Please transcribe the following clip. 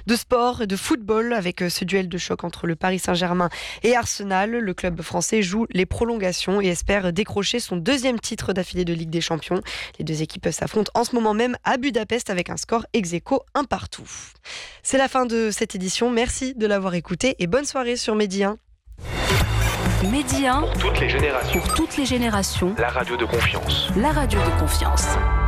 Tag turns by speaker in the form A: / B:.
A: de sport et de football avec ce duel de choc entre le Paris Saint-Germain et Arsenal. Le club français joue les prolongations et espère décrocher son deuxième titre d'affilée de Ligue des Champions. Les deux équipes s'affrontent en ce moment même à Budapest avec un score ex-aequo 1-1. C'est la fin de cette édition. Merci de l'avoir écouté et bonne soirée sur Medi 1.
B: Medi 1,
C: pour toutes les générations.
B: pour toutes les générations,
C: La radio de confiance.
B: la radio de confiance.